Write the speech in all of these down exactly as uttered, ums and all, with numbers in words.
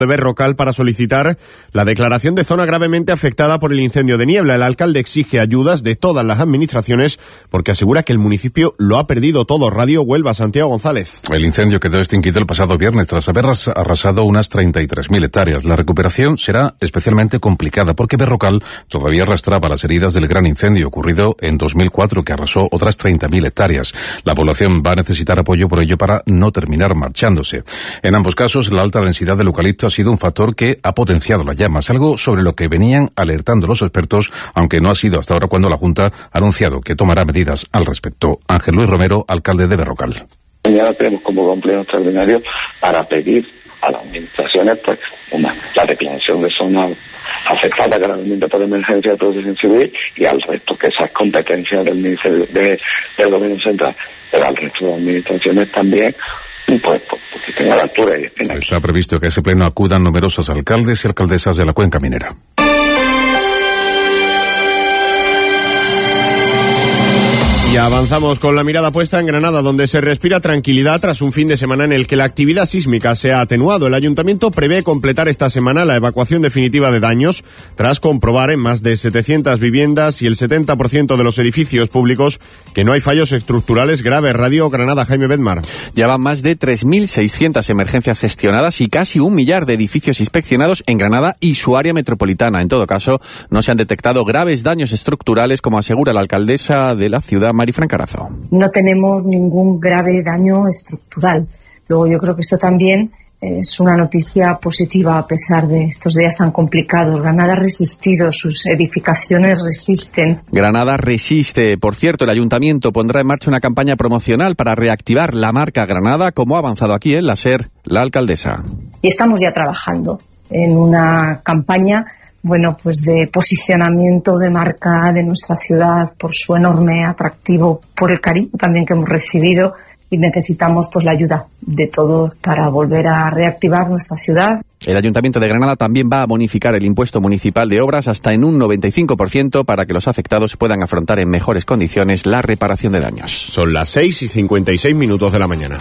de Berrocal para solicitar la declaración de zona gravemente afectada por el incendio de Niebla. El alcalde exige ayudas de todas las administraciones porque asegura que el municipio lo ha perdido todo. Radio Huelva, Santiago González. El incendio quedó extinguido el pasado viernes tras haber arrasado unas treinta y tres mil hectáreas. La recuperación será especialmente complicada porque Berrocal todavía arrastraba las heridas del gran incendio ocurrido en dos mil cuatro que arrasó otras treinta mil hectáreas. La población va a necesitar apoyo por ello para no terminar marchándose. En ambos casos, la alta densidad del eucalipto ha sido un factor que ha potenciado las llamas, algo sobre lo que venían alertando los expertos, aunque no ha sido hasta ahora cuando la Junta ha anunciado que tomará medidas al respecto. Ángel Luis Romero, alcalde de Berrocal. Mañana tenemos como un pleno extraordinario para pedir a las administraciones pues una, la declaración de zona afectada gravemente por emergencia de protección civil y al resto que esas competencias del Ministerio de, del Gobierno Central, pero al resto de administraciones también. Pues, pues porque estén a la altura y estén aquí. Está previsto que a ese pleno acudan numerosos alcaldes y alcaldesas de la cuenca minera. Y avanzamos con la mirada puesta en Granada, donde se respira tranquilidad tras un fin de semana en el que la actividad sísmica se ha atenuado. El ayuntamiento prevé completar esta semana la evacuación definitiva de daños, tras comprobar en más de setecientas viviendas y el setenta por ciento de los edificios públicos que no hay fallos estructurales graves. Radio Granada, Jaime Bedmar. Ya van más de tres mil seiscientas emergencias gestionadas y casi un millar de edificios inspeccionados en Granada y su área metropolitana. En todo caso, no se han detectado graves daños estructurales, como asegura la alcaldesa de la ciudad, Marifran Carazo. No tenemos ningún grave daño estructural. Luego yo creo que esto también es una noticia positiva a pesar de estos días tan complicados. Granada ha resistido, sus edificaciones resisten. Granada resiste. Por cierto, el ayuntamiento pondrá en marcha una campaña promocional para reactivar la marca Granada, como ha avanzado aquí en la SER la alcaldesa. Y estamos ya trabajando en una campaña bueno, pues de posicionamiento de marca de nuestra ciudad por su enorme atractivo, por el cariño también que hemos recibido, y necesitamos pues la ayuda de todos para volver a reactivar nuestra ciudad. El Ayuntamiento de Granada también va a bonificar el impuesto municipal de obras hasta en un noventa y cinco por ciento para que los afectados puedan afrontar en mejores condiciones la reparación de daños. Son las seis y cincuenta y seis minutos de la mañana.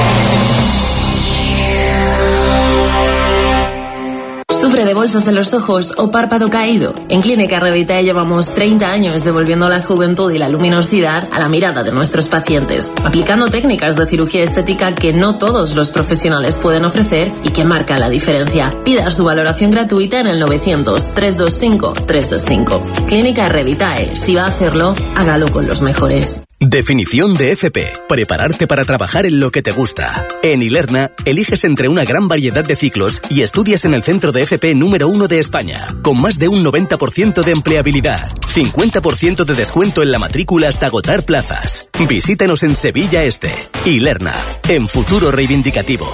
¿Sufre de bolsas en los ojos o párpado caído? En Clínica Revitae llevamos treinta años devolviendo la juventud y la luminosidad a la mirada de nuestros pacientes, aplicando técnicas de cirugía estética que no todos los profesionales pueden ofrecer y que marcan la diferencia. Pida su valoración gratuita en el novecientos, trescientos veinticinco, trescientos veinticinco. Clínica Revitae. Si va a hacerlo, hágalo con los mejores. Definición de F P. Prepararte para trabajar en lo que te gusta. En Ilerna, eliges entre una gran variedad de ciclos y estudias en el centro de F P número uno de España, con más de un noventa por ciento de empleabilidad, cincuenta por ciento de descuento en la matrícula hasta agotar plazas. Visítanos en Sevilla Este. Ilerna, en futuro reivindicativo.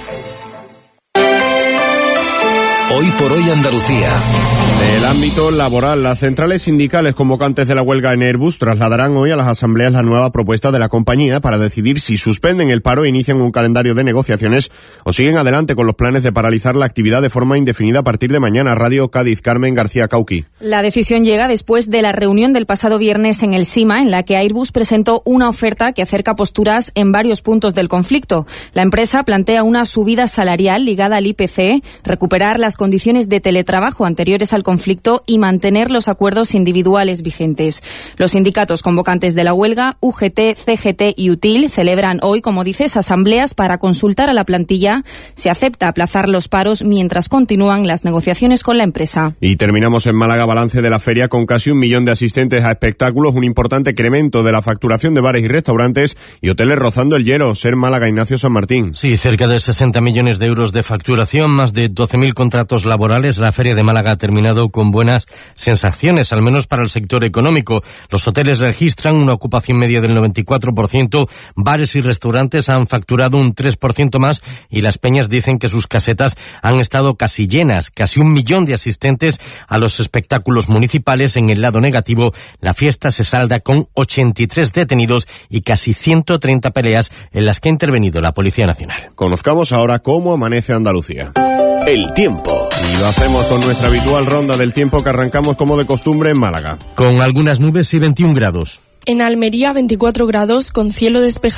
Hoy por hoy Andalucía. Del ámbito laboral, las centrales sindicales convocantes de la huelga en Airbus trasladarán hoy a las asambleas la nueva propuesta de la compañía para decidir si suspenden el paro e inician un calendario de negociaciones o siguen adelante con los planes de paralizar la actividad de forma indefinida a partir de mañana. Radio Cádiz, Carmen García Cauqui. La decisión llega después de la reunión del pasado viernes en el SIMA, en la que Airbus presentó una oferta que acerca posturas en varios puntos del conflicto. La empresa plantea una subida salarial ligada al I P C, recuperar las condiciones de teletrabajo anteriores al conflicto y mantener los acuerdos individuales vigentes. Los sindicatos convocantes de la huelga, U G T, C G T y U T I L, celebran hoy, como dices, asambleas para consultar a la plantilla si acepta aplazar los paros mientras continúan las negociaciones con la empresa. Y terminamos en Málaga, balance de la feria con casi un millón de asistentes a espectáculos, un importante incremento de la facturación de bares y restaurantes y hoteles rozando el hielo. Ser Málaga, Ignacio San Martín. Sí, cerca de sesenta millones de euros de facturación, más de doce mil contratos laborales. La feria de Málaga ha terminado con buenas sensaciones, al menos para el sector económico. Los hoteles registran una ocupación media del noventa y cuatro por ciento, bares y restaurantes han facturado un tres por ciento más y las peñas dicen que sus casetas han estado casi llenas, casi un millón de asistentes a los espectáculos municipales. En el lado negativo, la fiesta se salda con ochenta y tres detenidos y casi ciento treinta peleas en las que ha intervenido la Policía Nacional. Conozcamos ahora cómo amanece Andalucía. El tiempo. Y lo hacemos con nuestra habitual ronda del tiempo que arrancamos como de costumbre en Málaga. Con algunas nubes y veintiún grados. En Almería, veinticuatro grados con cielo despejado.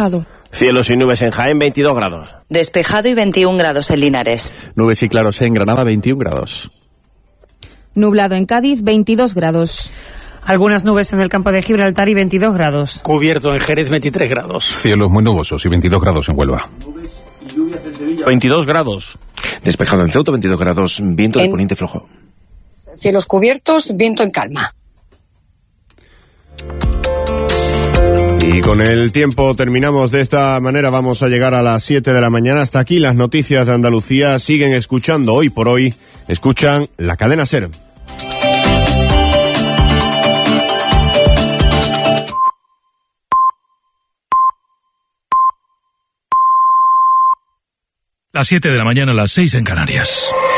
Cielos y nubes en Jaén, veintidós grados. Despejado y veintiún grados en Linares. Nubes y claros en Granada, veintiún grados. Nublado en Cádiz, veintidós grados. Algunas nubes en el campo de Gibraltar y veintidós grados. Cubierto en Jerez, veintitrés grados. Cielos muy nubosos y veintidós grados en Huelva. veintidós grados. Despejado en Ceuta, veintidós grados, viento de en... poniente flojo. Cielos cubiertos, viento en calma. Y con el tiempo terminamos de esta manera, vamos a llegar a las siete de la mañana. Hasta aquí las noticias de Andalucía. Siguen escuchando Hoy por Hoy, escuchan la cadena SER. Las siete de la mañana, las seis en Canarias.